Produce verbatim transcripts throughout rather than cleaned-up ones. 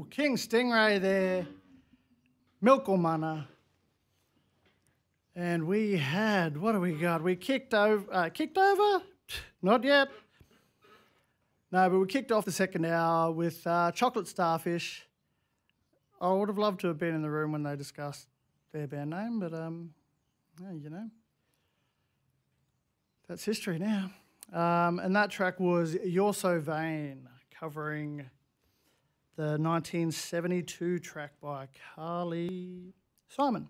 Ooh, King Stingray there. Milk or Mana. And we had, what do we got? We kicked over, uh, kicked over? Not yet. No, but we kicked off the second hour with uh, Chocolate Starfish. I would have loved to have been in the room when they discussed their band name, but, um, yeah, you know, that's history now. Um, and that track was You're So Vain, covering the nineteen seventy-two track by Carly Simon.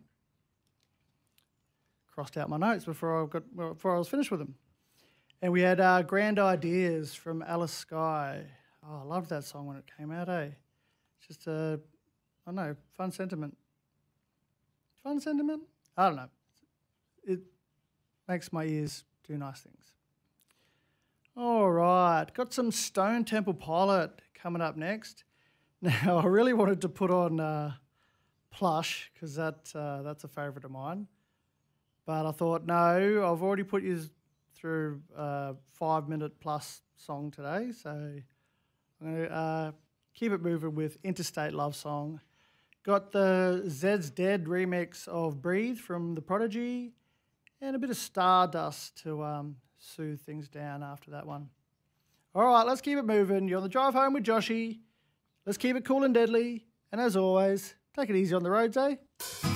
Crossed out my notes before I got before I was finished with them. And we had uh, Grand Ideas from Alice Skye. Oh, I loved that song when it came out, eh? It's just a, I don't know, fun sentiment. Fun sentiment? I don't know. It makes my ears do nice things. All right, got some Stone Temple Pilot coming up next. Now, I really wanted to put on uh, Plush because that uh, that's a favourite of mine. But I thought, no, I've already put you through a five-minute plus song today, so I'm going to uh, keep it moving with Interstate Love Song. Got the Zed's Dead remix of Breathe from The Prodigy and a bit of Stardust to um, soothe things down after that one. All right, let's keep it moving. You're on the drive home with Joshy. Let's keep it cool and deadly. And as always, take it easy on the roads, eh?